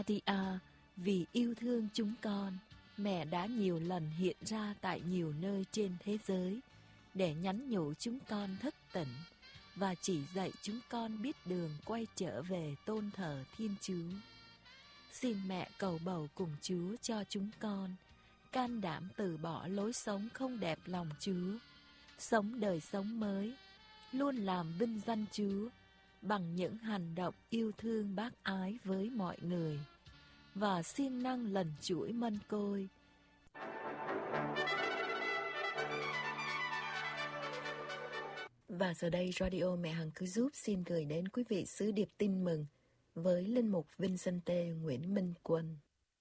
Maria, vì yêu thương chúng con, mẹ đã nhiều lần hiện ra tại nhiều nơi trên thế giới để nhắn nhủ chúng con thức tỉnh và chỉ dạy chúng con biết đường quay trở về tôn thờ Thiên Chúa. Xin mẹ cầu bầu cùng Chúa cho chúng con can đảm từ bỏ lối sống không đẹp lòng Chúa, sống đời sống mới, luôn làm vinh danh Chúa bằng những hành động yêu thương bác ái với mọi người, và siêng năng lần chuỗi mân côi. Và giờ đây Radio Mẹ Hằng Cứu Giúp xin gửi đến quý vị sứ điệp tin mừng với Linh mục Vincente Nguyễn Minh Quân.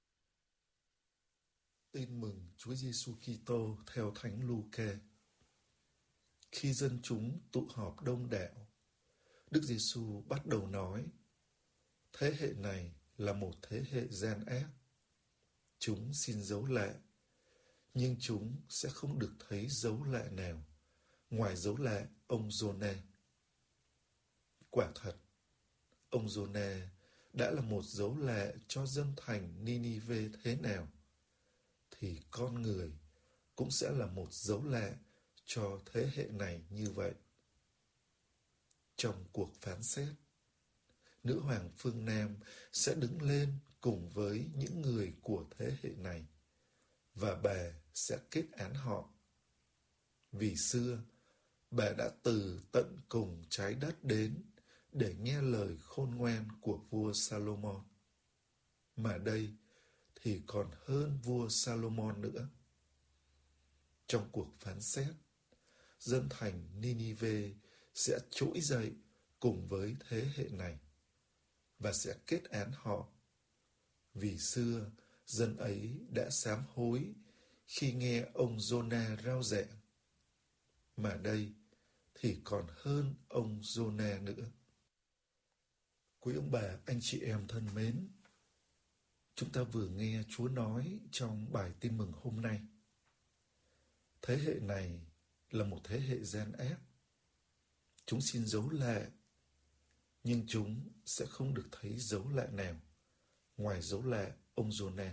Tin mừng Chúa Giêsu Kitô theo Thánh Luca. Khi dân chúng tụ họp đông đảo, Đức Giêsu bắt đầu nói: thế hệ này là một thế hệ gian ác. Chúng xin dấu lạ, nhưng chúng sẽ không được thấy dấu lạ nào ngoài dấu lạ ông Giô-na. Quả thật, ông Giô-na đã là một dấu lạ cho dân thành Ninive thế nào, thì con người cũng sẽ là một dấu lạ cho thế hệ này như vậy. Trong cuộc phán xét, nữ hoàng phương Nam sẽ đứng lên cùng với những người của thế hệ này, và bà sẽ kết án họ. Vì xưa, bà đã từ tận cùng trái đất đến để nghe lời khôn ngoan của vua Salomon. Mà đây thì còn hơn vua Salomon nữa. Trong cuộc phán xét, dân thành Ninive sẽ trỗi dậy cùng với thế hệ này và sẽ kết án họ. Vì xưa, dân ấy đã sám hối khi nghe ông Giô-na rao giảng. Mà đây thì còn hơn ông Giô-na nữa. Quý ông bà, anh chị em thân mến, chúng ta vừa nghe Chúa nói trong bài tin mừng hôm nay. Thế hệ này là một thế hệ gian ác. Chúng xin dấu lạ, nhưng chúng sẽ không được thấy dấu lạ nào ngoài dấu lạ ông Giô-na.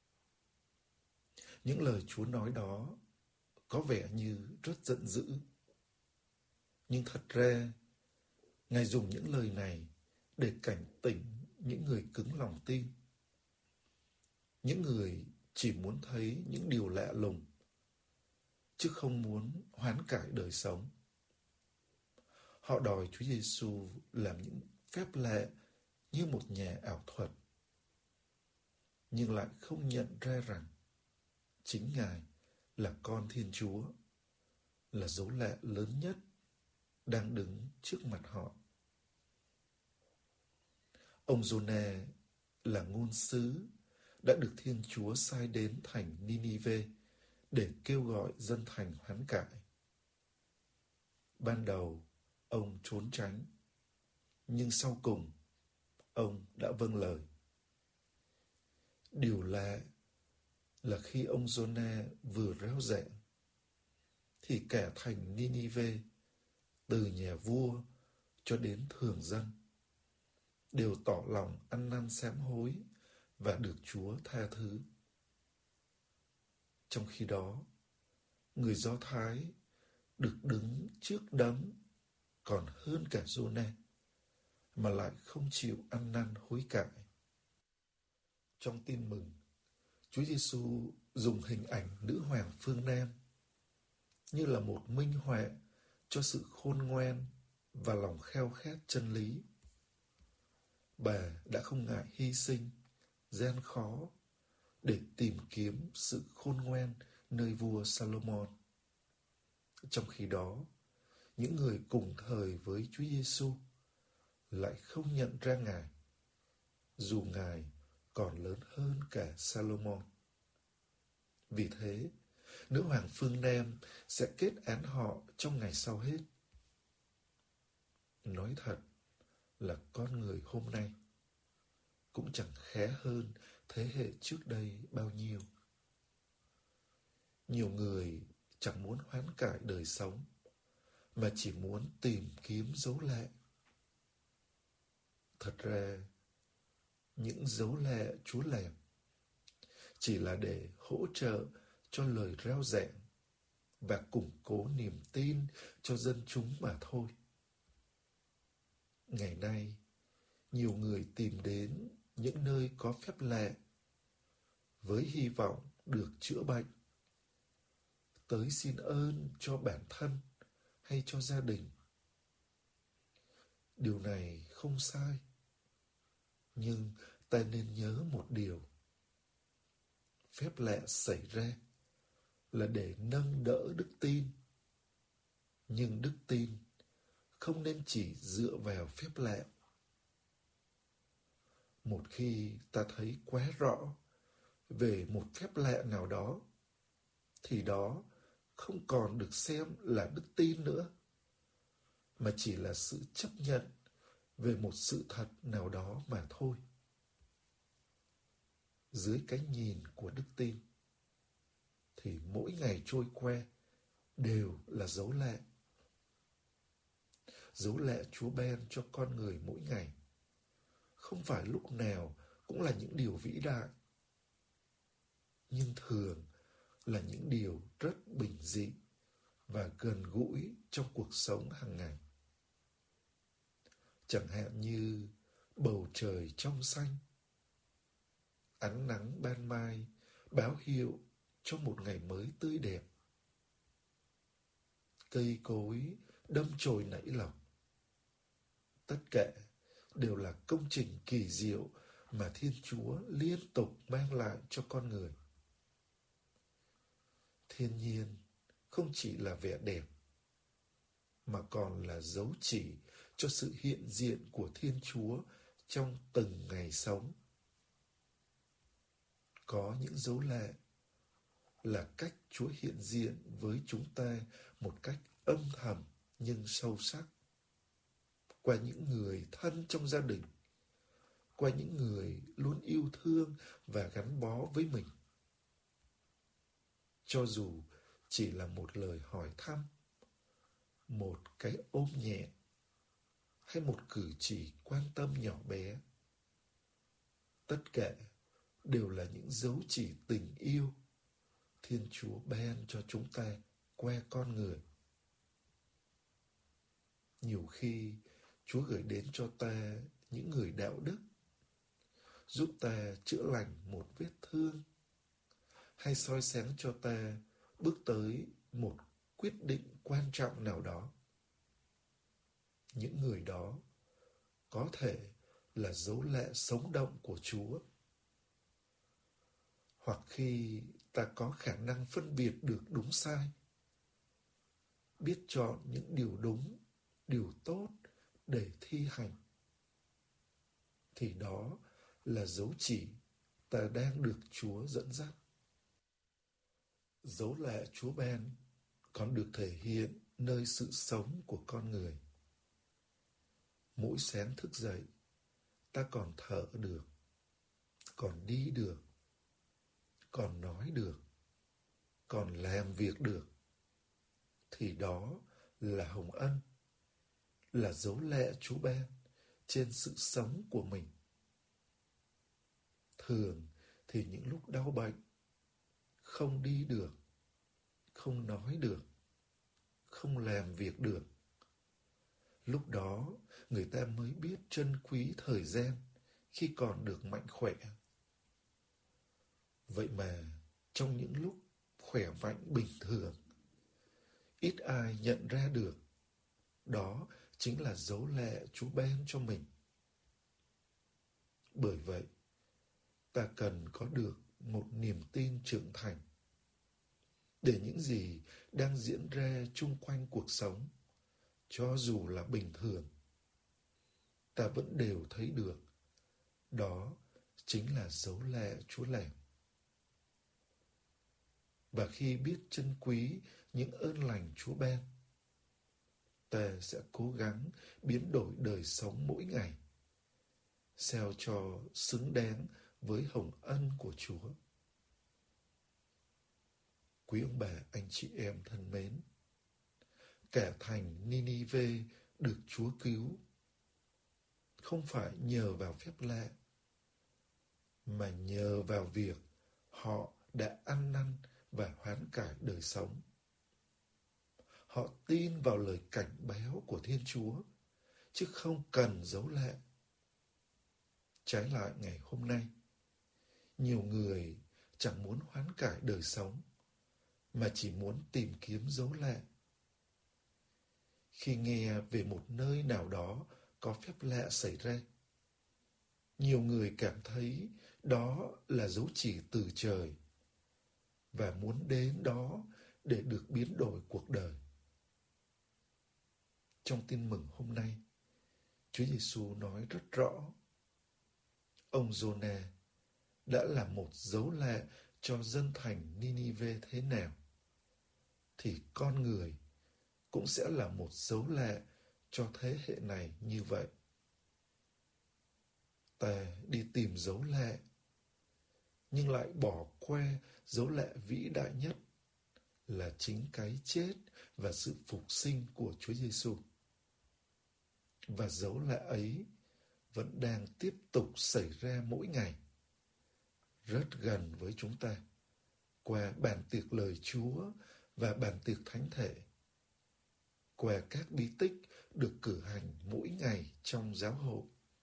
Những lời Chúa nói đó có vẻ như rất giận dữ. Nhưng thật ra, Ngài dùng những lời này để cảnh tỉnh những người cứng lòng tin. Những người chỉ muốn thấy những điều lạ lùng, chứ không muốn hoán cải đời sống. Họ đòi Chúa Giêsu làm những phép lạ như một nhà ảo thuật, nhưng lại không nhận ra rằng chính Ngài là con Thiên Chúa, là dấu lạ lớn nhất đang đứng trước mặt họ. Ông Giô-na là ngôn sứ đã được Thiên Chúa sai đến thành Ninive để kêu gọi dân thành hoán cải. Ban đầu, ông trốn tránh, nhưng sau cùng, ông đã vâng lời. Điều lạ là khi ông Giô-na vừa rao giảng, thì cả thành Ninive, từ nhà vua cho đến thường dân, đều tỏ lòng ăn năn sám hối và được Chúa tha thứ. Trong khi đó, người Do Thái được đứng trước đấng còn hơn cả Giô-na, mà lại không chịu ăn năn hối cải. Trong tin mừng, Chúa Giêsu dùng hình ảnh nữ hoàng phương Nam như là một minh họa cho sự khôn ngoan và lòng khao khát chân lý. Bà đã không ngại hy sinh, gian khó để tìm kiếm sự khôn ngoan nơi vua Salomon. Trong khi đó, những người cùng thời với Chúa Giêsu lại không nhận ra Ngài, dù Ngài còn lớn hơn cả Salomon. Vì thế, nữ hoàng phương Nam sẽ kết án họ trong ngày sau hết. Nói thật là con người hôm nay cũng chẳng khá hơn thế hệ trước đây bao nhiêu. Nhiều người chẳng muốn hoán cải đời sống, mà chỉ muốn tìm kiếm dấu lạ. Thật ra, những dấu lệ Chúa làm chỉ là để hỗ trợ cho lời rao giảng và củng cố niềm tin cho dân chúng mà thôi. Ngày nay, nhiều người tìm đến những nơi có phép lạ với hy vọng được chữa bệnh, tới xin ơn cho bản thân hay cho gia đình. Điều này không sai, nhưng ta nên nhớ một điều. Phép lạ xảy ra là để nâng đỡ đức tin, nhưng đức tin không nên chỉ dựa vào phép lạ. Một khi ta thấy quá rõ về một phép lạ nào đó, thì đó không còn được xem là đức tin nữa, mà chỉ là sự chấp nhận về một sự thật nào đó mà thôi. Dưới cái nhìn của đức tin, thì mỗi ngày trôi qua đều là dấu lạ. Dấu lạ Chúa ban cho con người mỗi ngày không phải lúc nào cũng là những điều vĩ đại, nhưng thường là những điều rất bình dị và gần gũi trong cuộc sống hàng ngày. Chẳng hạn như bầu trời trong xanh, ánh nắng ban mai báo hiệu cho một ngày mới tươi đẹp, cây cối đâm chồi nảy lộc. Tất cả đều là công trình kỳ diệu mà Thiên Chúa liên tục mang lại cho con người. Thiên nhiên không chỉ là vẻ đẹp, mà còn là dấu chỉ cho sự hiện diện của Thiên Chúa trong từng ngày sống. Có những dấu lạ là cách Chúa hiện diện với chúng ta một cách âm thầm nhưng sâu sắc, qua những người thân trong gia đình, qua những người luôn yêu thương và gắn bó với mình. Cho dù chỉ là một lời hỏi thăm, một cái ôm nhẹ, hay một cử chỉ quan tâm nhỏ bé, tất cả đều là những dấu chỉ tình yêu Thiên Chúa ban cho chúng ta qua con người. Nhiều khi Chúa gửi đến cho ta những người đạo đức, giúp ta chữa lành một vết thương, hay soi sáng cho ta bước tới một quyết định quan trọng nào đó. Những người đó có thể là dấu lạ sống động của Chúa. Hoặc khi ta có khả năng phân biệt được đúng sai, biết chọn những điều đúng, điều tốt để thi hành, thì đó là dấu chỉ ta đang được Chúa dẫn dắt. Dấu lạ Chúa ban còn được thể hiện nơi sự sống của con người. Mỗi sáng thức dậy, ta còn thở được, còn đi được, còn nói được, còn làm việc được, thì đó là hồng ân, là dấu lạ Chúa ban trên sự sống của mình. Thường thì những lúc đau bệnh, không đi được, không nói được, không làm việc được, lúc đó người ta mới biết trân quý thời gian khi còn được mạnh khỏe. Vậy mà trong những lúc khỏe mạnh bình thường, ít ai nhận ra được đó chính là dấu lạ Chúa ban cho mình. Bởi vậy, ta cần có được một niềm tin trưởng thành, để những gì đang diễn ra chung quanh cuộc sống, cho dù là bình thường, ta vẫn đều thấy được đó chính là dấu lạ Chúa làm. Và khi biết trân quý những ơn lành Chúa ban, ta sẽ cố gắng biến đổi đời sống mỗi ngày, sao cho xứng đáng với hồng ân của Chúa. Quý ông bà, anh chị em thân mến, cả thành Ninive được Chúa cứu, không phải nhờ vào phép lạ, mà nhờ vào việc họ đã ăn năn và hoán cải đời sống. Họ tin vào lời cảnh báo của Thiên Chúa, chứ không cần dấu lệ. Trái lại ngày hôm nay, nhiều người chẳng muốn hoán cải đời sống, mà chỉ muốn tìm kiếm dấu lệ. Khi nghe về một nơi nào đó có phép lạ xảy ra, nhiều người cảm thấy đó là dấu chỉ từ trời và muốn đến đó để được biến đổi cuộc đời. Trong tin mừng hôm nay, Chúa Giêsu nói rất rõ, ông Giô-na đã là một dấu lạ cho dân thành Ninive thế nào, thì con người cũng sẽ là một dấu lạ cho thế hệ này như vậy. Ta đi tìm dấu lạ, nhưng lại bỏ qua dấu lạ vĩ đại nhất là chính cái chết và sự phục sinh của Chúa Giêsu. Và dấu lạ ấy vẫn đang tiếp tục xảy ra mỗi ngày, rất gần với chúng ta, qua bàn tiệc lời Chúa và bàn tiệc thánh thể, qua các bí tích được cử hành mỗi ngày trong giáo hội.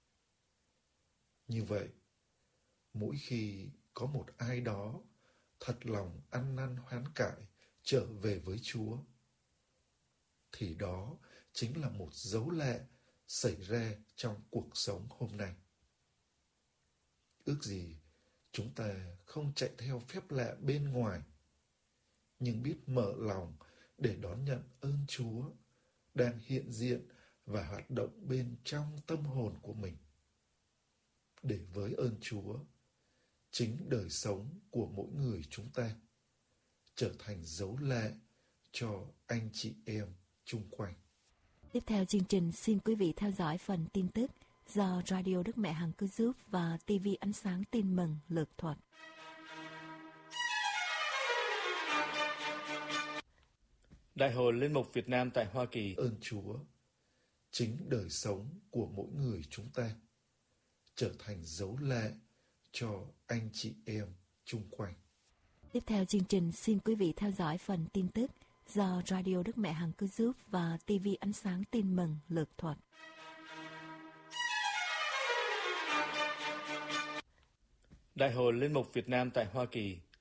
Như vậy, mỗi khi có một ai đó thật lòng ăn năn hoán cải trở về với Chúa, thì đó chính là một dấu lạ xảy ra trong cuộc sống hôm nay. Ước gì chúng ta không chạy theo phép lạ bên ngoài, nhưng biết mở lòng để đón nhận ơn Chúa đang hiện diện và hoạt động bên trong tâm hồn của mình. Để với ơn Chúa, chính đời sống của mỗi người chúng ta trở thành dấu lạ cho anh chị em chung quanh. Tiếp theo chương trình, xin quý vị theo dõi phần tin tức do Radio Đức Mẹ Hằng Cứu Giúp và TV Ánh Sáng Tin Mừng lược thuật. Đại hội Linh mục Việt Nam tại Hoa Kỳ. Ơn Chúa, chính đời sống của mỗi người chúng ta trở thành dấu lạ cho anh chị em chung quanh. Tiếp theo chương trình, xin quý vị theo dõi phần tin tức do Radio Đức Mẹ Hằng Cứu Giúp và TV Ánh Sáng Tin Mừng lược thuật. Đại hội Linh mục Việt Nam tại Hoa Kỳ